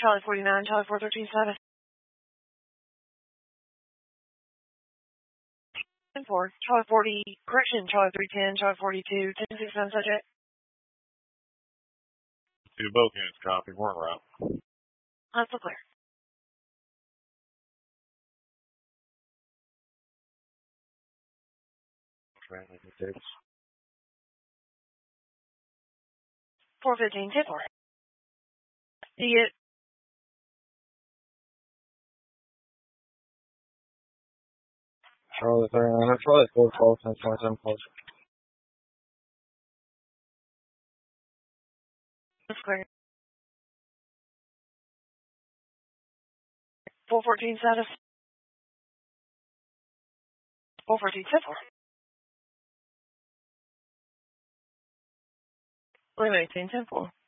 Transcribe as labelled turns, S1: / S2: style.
S1: Charlie 49, Charlie 413 status. 10-4, Charlie 40, correction, Charlie 310, Charlie 42, 1069 subject.
S2: Do both units copy, we're en route.
S1: That's so clear.
S2: Training dates.
S1: 415, 10-4. See it.
S2: Charlie 39, Charlie 412, 1027 close.
S1: That's clear. 414 status. 414, 10-4. Wait, 10-4.